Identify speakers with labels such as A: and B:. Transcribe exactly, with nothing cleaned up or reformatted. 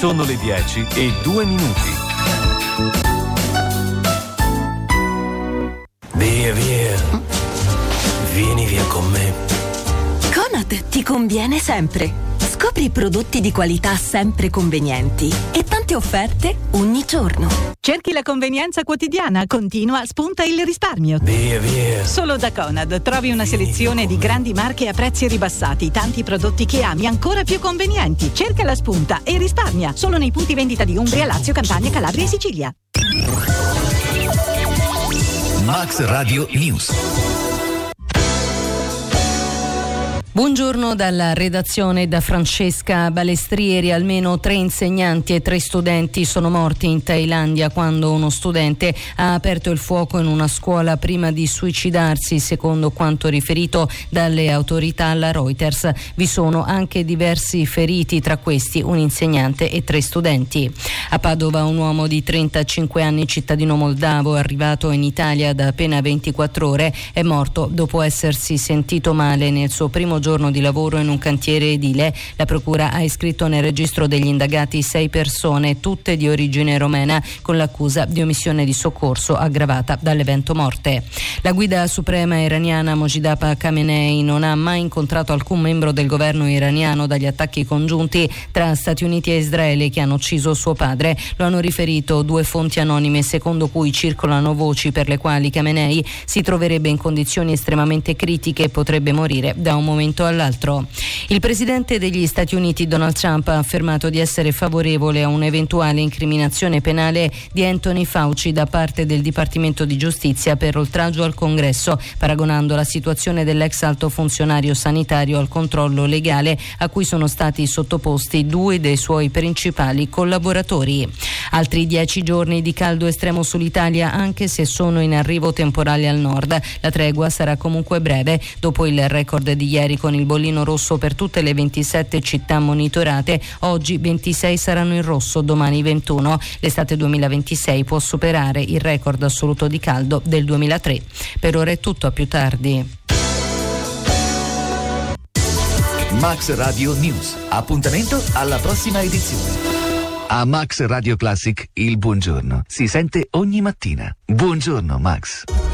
A: Sono le dieci e due minuti.
B: Via, via. Vieni via con me.
C: Conad ti conviene sempre. Scopri prodotti di qualità sempre convenienti e tante offerte ogni giorno.
D: Cerchi la convenienza quotidiana, continua, spunta il risparmio.
B: Via, via.
D: Solo da Conad trovi una selezione di grandi marche a prezzi ribassati, tanti prodotti che ami ancora più convenienti. Cerca la spunta e risparmia. Solo nei punti vendita di Umbria, Lazio, Campania, Calabria e Sicilia.
E: Max Radio News.
F: Buongiorno dalla redazione da Francesca Balestrieri. Almeno tre insegnanti e tre studenti sono morti in Thailandia quando uno studente ha aperto il fuoco in una scuola prima di suicidarsi, secondo quanto riferito dalle autorità alla Reuters. Vi sono anche diversi feriti, tra questi un insegnante e tre studenti. A Padova un uomo di trentacinque anni, cittadino moldavo, arrivato in Italia da appena ventiquattro ore, è morto dopo essersi sentito male nel suo primo giorno di lavoro in un cantiere edile. La procura ha iscritto nel registro degli indagati sei persone, tutte di origine romena, con l'accusa di omissione di soccorso aggravata dall'evento morte. La guida suprema iraniana Mojtaba Khamenei non ha mai incontrato alcun membro del governo iraniano dagli attacchi congiunti tra Stati Uniti e Israele che hanno ucciso suo padre. Lo hanno riferito due fonti anonime, secondo cui circolano voci per le quali Khamenei si troverebbe in condizioni estremamente critiche e potrebbe morire da un momento all'altro. Il presidente degli Stati Uniti Donald Trump ha affermato di essere favorevole a un'eventuale incriminazione penale di Anthony Fauci da parte del Dipartimento di Giustizia per oltraggio al Congresso, paragonando la situazione dell'ex alto funzionario sanitario al controllo legale a cui sono stati sottoposti due dei suoi principali collaboratori. Altri dieci giorni di caldo estremo sull'Italia, anche se sono in arrivo temporali al nord. La tregua sarà comunque breve. Dopo il record di ieri con il bollino rosso per tutte le ventisette città monitorate, oggi ventisei saranno in rosso, domani ventuno. L'estate duemilaventisei può superare il record assoluto di caldo del duemilatré. Per ora è tutto, a più tardi.
E: Max Radio News. Appuntamento alla prossima edizione. A Max Radio Classic il buongiorno si sente ogni mattina. Buongiorno Max.